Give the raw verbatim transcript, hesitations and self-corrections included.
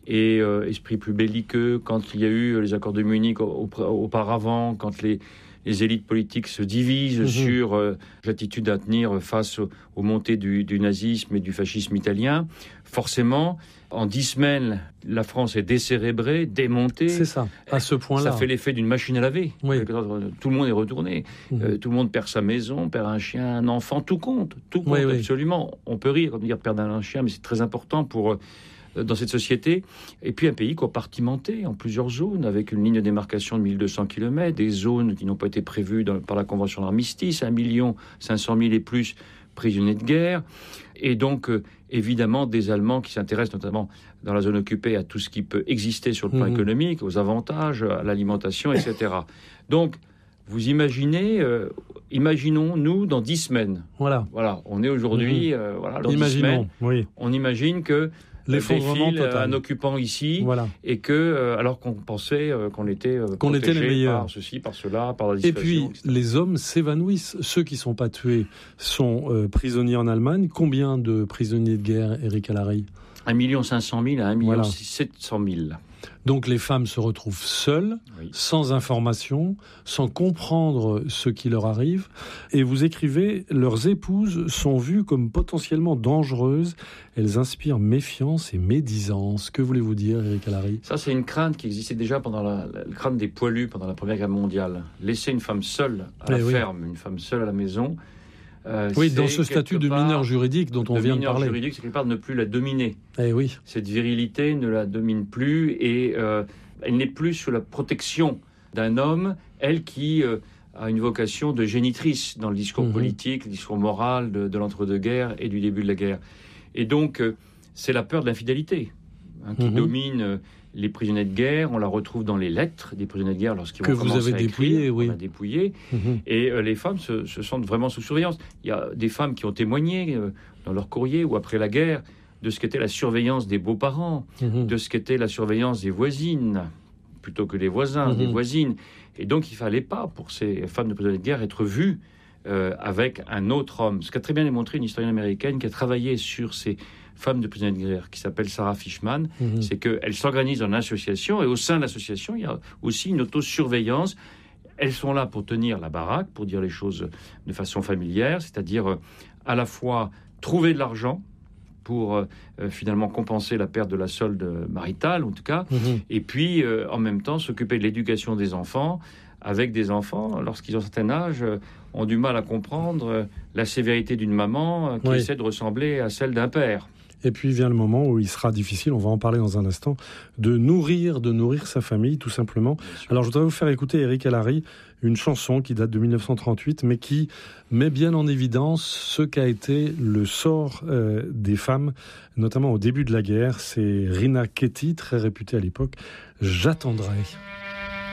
et euh, esprit plus belliqueux, quand il y a eu les accords de Munich auparavant, quand les, les élites politiques se divisent mmh. sur euh, l'attitude à tenir face aux, aux montées du, du nazisme et du fascisme italien, forcément, en dix semaines, la France est décérébrée, démontée. C'est ça, à ce point-là. Ça fait l'effet d'une machine à laver. Oui. Tout le monde est retourné. Mmh. Euh, tout le monde perd sa maison, perd un chien, un enfant, tout compte. Tout compte, oui, absolument. Oui. On peut rire, dire perdre un chien, mais c'est très important pour... Euh, dans cette société, et puis un pays compartimenté en plusieurs zones, avec une ligne de démarcation de mille deux cents kilomètres, des zones qui n'ont pas été prévues dans, par la Convention d'armistice, un million cinq cent mille et plus prisonniers de guerre, et donc euh, évidemment des Allemands qui s'intéressent notamment dans la zone occupée à tout ce qui peut exister sur le plan mmh. économique, aux avantages, à l'alimentation, et cetera. Donc, vous imaginez, euh, imaginons nous dans dix semaines. Voilà. Voilà, on est aujourd'hui, mmh. euh, voilà, dans imaginons, dix semaines, oui. on imagine que l'effondrement défile total. Un occupant ici, voilà. et que, euh, alors qu'on pensait euh, qu'on était euh, qu'on était les meilleurs, par ceci, par cela, par la dissuasion. Et puis, et cetera. Les hommes s'évanouissent. Ceux qui ne sont pas tués sont euh, prisonniers en Allemagne. Combien de prisonniers de guerre, Éric Alary ? un million cinq cent mille à un million sept cent mille. Donc les femmes se retrouvent seules, oui. sans information, sans comprendre ce qui leur arrive. Et vous écrivez, leurs épouses sont vues comme potentiellement dangereuses. Elles inspirent méfiance et médisance. Que voulez-vous dire, Éric Alary ? Ça, c'est une crainte qui existait déjà pendant la, la le crainte des poilus pendant la Première Guerre mondiale. Laisser une femme seule à la eh ferme, oui. une femme seule à la maison. Euh, oui, dans ce statut de mineur juridique dont on vient de parler. Mineur juridique, c'est quelque part de ne plus la dominer. Eh oui. Cette virilité ne la domine plus et euh, elle n'est plus sous la protection d'un homme, elle qui euh, a une vocation de génitrice dans le discours mmh. politique, le discours moral de, de l'entre-deux-guerres et du début de la guerre. Et donc, euh, c'est la peur de l'infidélité hein, qui mmh. domine euh, les prisonniers de guerre. On la retrouve dans les lettres des prisonniers de guerre lorsqu'ils que vont commencer vous avez à dépouillé, écrire. Oui. On a dépouillé. Mmh. Et euh, les femmes se, se sentent vraiment sous surveillance. Il y a des femmes qui ont témoigné euh, dans leur courrier ou après la guerre de ce qu'était la surveillance des beaux-parents, mmh. de ce qu'était la surveillance des voisines, plutôt que des voisins, mmh. des voisines. Et donc, il ne fallait pas, pour ces femmes de prisonniers de guerre, être vues euh, avec un autre homme. Ce qu'a très bien démontré une historienne américaine qui a travaillé sur ces femmes de prisonniers de guerre, qui s'appelle Sarah Fishman, mmh. c'est qu'elles s'organisent en association, et au sein de l'association, il y a aussi une autosurveillance. Elles sont là pour tenir la baraque, pour dire les choses de façon familière, c'est-à-dire euh, à la fois trouver de l'argent, pour euh, finalement compenser la perte de la solde maritale, en tout cas, mmh. et puis euh, en même temps s'occuper de l'éducation des enfants, avec des enfants, lorsqu'ils ont un certain âge, euh, ont du mal à comprendre euh, la sévérité d'une maman euh, qui oui. essaie de ressembler à celle d'un père. Et puis vient le moment où il sera difficile, on va en parler dans un instant, de nourrir, de nourrir sa famille, tout simplement. Alors je voudrais vous faire écouter, Éric Alary, une chanson qui date de dix-neuf cent trente-huit, mais qui met bien en évidence ce qu'a été le sort euh, des femmes, notamment au début de la guerre. C'est Rina Ketty, très réputée à l'époque. J'attendrai.